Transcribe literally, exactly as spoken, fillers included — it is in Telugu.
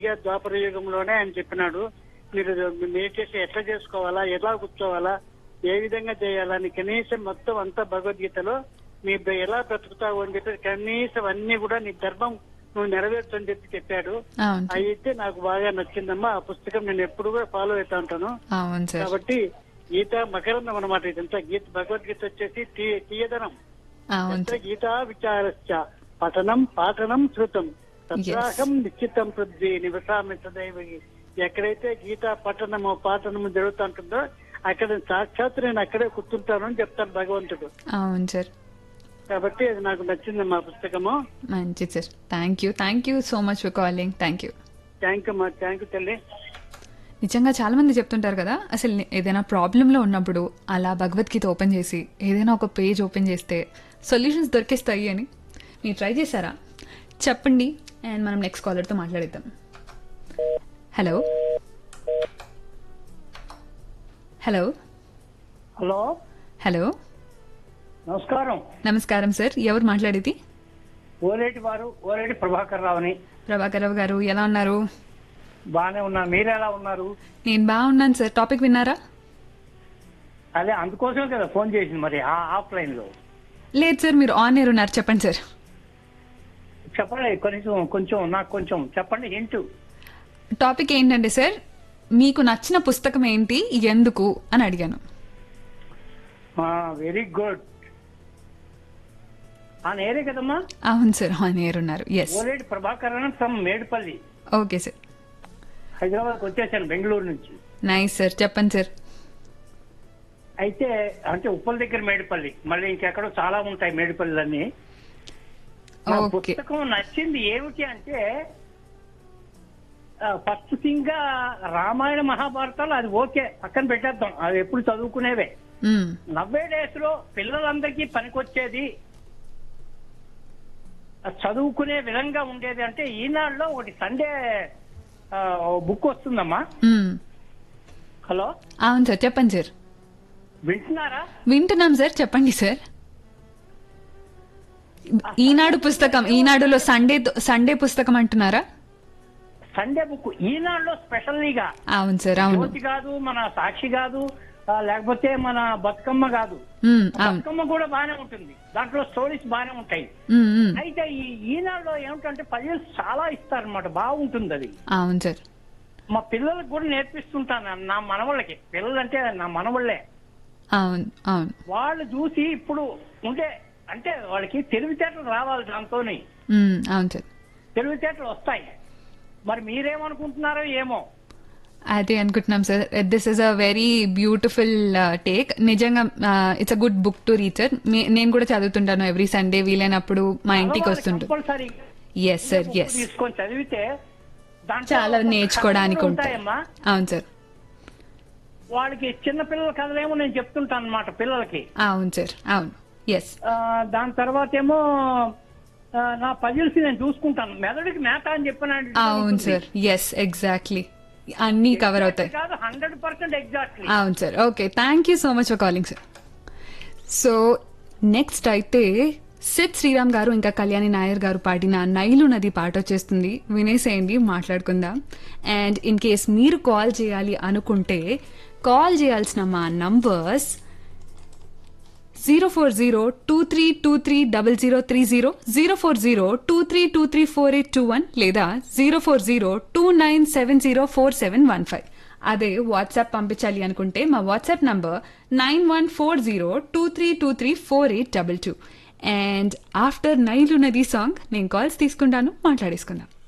ఇక ద్వాపర యుగంలోనే ఆయన చెప్పినాడు, మీరు మెడిటేషన్ ఎట్లా చేసుకోవాలా, ఎలా కూర్చోవాలా, ఏ విధంగా చేయాలని కనీసం మొత్తం అంతా భగవద్గీతలో మీ ఎలా బ్రతుకుతావు అని చెప్పి కనీసం అన్ని కూడా నీ ధర్మం నువ్వు నెరవేర్చు అని చెప్పి చెప్పాడు. అయితే నాకు బాగా నచ్చిందమ్మా ఆ పుస్తకం. నేను ఎప్పుడు కూడా ఫాలో అవుతా ఉంటాను. కాబట్టి గీత మకరందం అనమాట ఇదంతా. గీత భగవద్గీత వచ్చేసి తీ- తీయదనం. గీతా విచారశ్చ పఠనం పాఠనం శృతం తత్రాహం నిశ్చితం పృథ్వీ నివసామి సదైవ. ఎక్కడైతే గీతా పఠనము పాఠనము జరుగుతుంటుందో అక్కడ సాక్షాత్ నేను అక్కడే కూర్చుంటాను అని చెప్తాను భగవంతుడు. అవును సార్. కాబట్టి అది నాకు నచ్చింది మా పుస్తకము. మంచిది sir. Thank you thank you so much for calling. Thank you thank you మా థ్యాంక్ యూ తల్లి. నిజంగా చాలా మంది చెప్తుంటారు కదా, అసలు ఏదైనా ప్రాబ్లంలో ఉన్నప్పుడు అలా భగవద్గీత ఓపెన్ చేసి ఏదైనా ఒక పేజ్ ఓపెన్ చేస్తే సొల్యూషన్స్ దొరికేస్తాయి అని. మీరు ట్రై చేశారా చెప్పండి, అండ్ మనం నెక్స్ట్ కాలర్తో మాట్లాడేద్దాం. హలో హలో హలో హలో నమస్కారం. నమస్కారం సార్, ఎవరు మాట్లాడేది? ఓలేటి వారు ఓలేటి ప్రభాకర్ రావుని. ప్రభాకర్ రావు గారు ఎలా ఉన్నారు? బాగానే ఉన్నా, మీరు ఎలా ఉన్నారు? నేను బాగున్నాను సార్. టాపిక్ విన్నారా? అదే అందుకోసమే కదా ఫోన్ చేసింది. మరి ఆఫ్లైన్ లో లేదు సార్, మీరు ఆన్ ఎయిర్ ఉన్నారు. చెప్పండి సార్. చెప్పండి, కొంచెం కొంచెం నాకు కొంచెం చెప్పండి. ఏంటి టాపిక్ ఏంటంటే సార్, మీకు నచ్చిన పుస్తకం ఏంటి, ఎందుకు అని అడిగాను. Very good. ఆ నేరే కదమ్మా? అవును సార్, ఆన్ ఎయిర్ ఉన్నారు. Yes. Oleti Prabhakar from Medpally. Okay sir. హైదరాబాద్కి వచ్చేసాను బెంగళూరు నుంచి. నైస్ సార్, చెప్పండి సార్. అయితే అంటే ఉప్పల్ దగ్గర మేడిపల్లి, మళ్ళీ ఇంకెక్కడో చాలా ఉంటాయి మేడిపల్లిలన్నీ. ఓకే. పుస్తకం నచ్చింది ఏమిటి అంటే ఫస్ట్ థింగ్ గా రామాయణ మహాభారతాలు అది ఓకే పక్కన పెట్టేద్దాం, అది ఎప్పుడు చదువుకునేవే. నవ్వే డేస్ లో పిల్లలందరికీ పనికొచ్చేది చదువుకునే విధంగా ఉండేది అంటే ఈనాడులో ఒకటి సండే బుక్ వస్తుందమ్మా. హలో. అవును సార్, చెప్పండి సార్. వింటున్నారా? వింటున్నాం సార్, చెప్పండి సార్. ఈనాడు పుస్తకం, ఈనాడులో సండే సండే పుస్తకం అంటున్నారా? సండే బుక్ ఈనాడులో స్పెషల్లీగా. అవును సార్, అవును. జ్యోతి కాదు, మన సాక్షి కాదు, లేకపోతే మన బతుకమ్మ కాదు. బతుకమ్మ కూడా బానే ఉంటుంది, దాంట్లో స్టోరీస్ బానే ఉంటాయి. అయితే ఈ ఈనాడులో ఏమిటంటే పజిల్స్ చాలా ఇస్తారనమాట, బాగుంటుంది అది. అవును సార్. మా పిల్లలకు కూడా నేర్పిస్తుంటాను, నా మనవాళ్ళకి. పిల్లలు అంటే నా మనవాళ్లే. అవును అవును. వాళ్ళు చూసి ఇప్పుడు ఉంటే అంటే వాళ్ళకి తెలివితేటలు రావాలి దాంతోని. అవును సార్, తెలివితేటలు వస్తాయి. మరి మీరేమనుకుంటున్నారో ఏమో. అదే అనుకుంటున్నాం sir. This is a very beautiful take. నిజంగా it's a good book to read sir. నేను కూడా చదువుతుంటాను ఎవ్రీ సండే వీలైనప్పుడు మా ఇంటికి వస్తుంటాను. Yes sir, yes. తీసుకొని చదివితే చాలా నేర్చుకోవడానికి ఉంటాయమ్మా. అవును సార్. వాళ్ళకి చిన్న పిల్లల కథలేమో నేను చెప్తుంటాను అనమాట పిల్లలకి. అవును సార్, అవును. ఎస్. దాని తర్వాత ఏమో నా పజిల్స్ నేను చూసుకుంటాను. మెదడుకి మేత అని చెప్పిన. అవును సార్, ఎస్, ఎగ్జాక్ట్లీ. అన్ని కవర్ అవుతాయి. Hundred percent exactly. అవును sir. Okay, thank you so much for calling sir. So next అయితే సిద్ శ్రీరామ్ గారు ఇంకా కళ్యాణి నాయర్ గారు పాడిన నైలు నది పాట వచ్చేస్తుంది, వినేసేయండి, మాట్లాడుకుందాం. అండ్ ఇన్ కేస్ మీరు కాల్ చేయాలి అనుకుంటే కాల్ చేయాల్సిన మా numbers zero four zero two three two three double zero three zero, zero four zero two three two three four eight two one లేదా zero four zero two nine seven zero four seven one five. అదే వాట్సాప్ పంపించాలి అనుకుంటే మా WhatsApp number nine one four zero two three two three four eight double two. And after Nile నది సాంగ్ నేను కాల్స్ తీసుకుంటాను, మాట్లాడేసుకుందాం.